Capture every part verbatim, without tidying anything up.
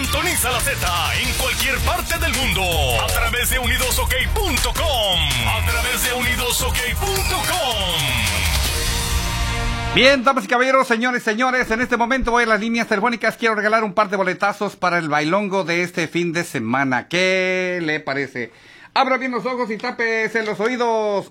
Sintoniza la Z en cualquier parte del mundo a través de unidos ok punto com. A través de unidos ok punto com. Bien, damas y caballeros, señores, señores, en este momento voy a las líneas telefónicas. Quiero regalar un par de boletazos para el bailongo de este fin de semana. ¿Qué le parece? Abra bien los ojos y tápese los oídos.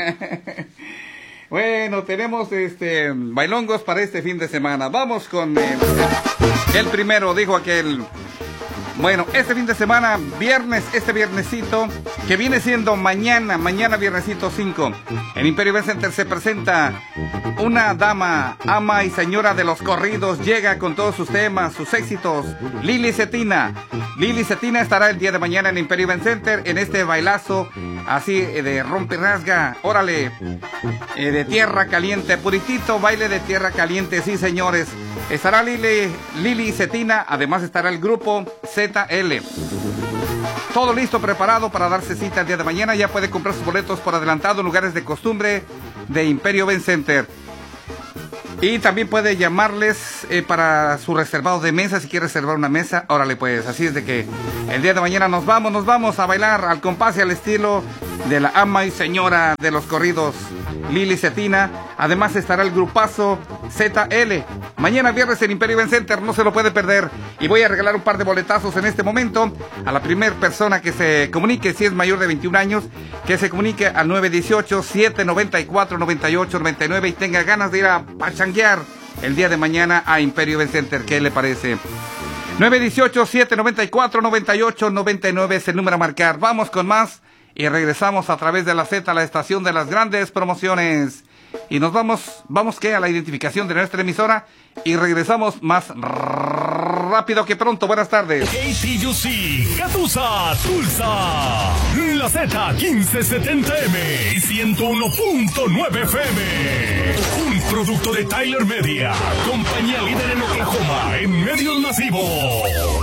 Bueno, tenemos este bailongos para este fin de semana. Vamos con eh, el primero, dijo aquel. Bueno, este fin de semana, viernes, este viernesito, que viene siendo mañana, mañana viernesito cinco, en Imperio Event Center se presenta una dama, ama y señora de los corridos, llega con todos sus temas, sus éxitos, Lili Cetina. Lili Cetina estará el día de mañana en Imperio Event Center, en este bailazo, así de rompe rasga, órale, eh, de tierra caliente, puritito baile de tierra caliente, sí señores. Estará Lili, Lili Cetina, además estará el grupo Z L. Todo listo, preparado para darse cita el día de mañana. Ya puede comprar sus boletos por adelantado en lugares de costumbre de Imperio Event Center. Y también puede llamarles eh, para su reservado de mesa, si quiere reservar una mesa. Órale pues, así es de que el día de mañana nos vamos, nos vamos a bailar al compás y al estilo de la ama y señora de los corridos, Lili Cetina. Además estará el grupazo Z L. Mañana viernes en Imperio Event Center, no se lo puede perder. Y voy a regalar un par de boletazos en este momento a la primera persona que se comunique, si es mayor de veintiún años, que se comunique al nueve uno ocho, siete nueve cuatro, nueve ocho nueve nueve y tenga ganas de ir a pachanguear el día de mañana a Imperio Event Center. ¿Qué le parece? nueve uno ocho, siete nueve cuatro, nueve ocho nueve nueve es el número a marcar. Vamos con más y regresamos a través de la Z, la estación de las grandes promociones. Y nos vamos, ¿vamos qué? A la identificación de nuestra emisora y regresamos más rápido que pronto. Buenas tardes. K T U C, Gatusa, Tulsa, la Z quince setenta M y ciento uno punto nueve F M. Un producto de Tyler Media, compañía líder en Oklahoma en medios masivos.